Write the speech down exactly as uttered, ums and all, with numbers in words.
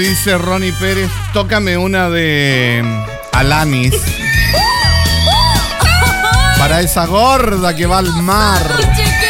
Dice Ronnie Pérez, tócame una de Alanis. Para esa gorda que va al mar.